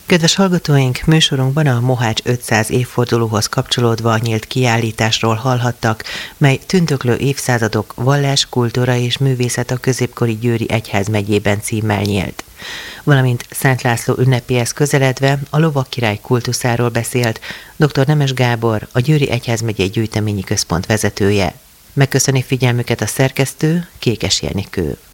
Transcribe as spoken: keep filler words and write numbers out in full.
Kedves hallgatóink, műsorunkban a Mohács ötszáz évfordulóhoz kapcsolódva nyílt kiállításról hallhattak, mely tündöklő évszázadok, vallás, kultúra és művészet a középkori Győri egyházmegyében címmel nyílt. Valamint Szent László ünnepéhez közeledve a Lovagkirály kultuszáról beszélt dr. Nemes Gábor, a Győri Egyházmegyei Gyűjteményi Központ vezetője. Megköszöni figyelmüket a szerkesztő, Kékes Jenikő.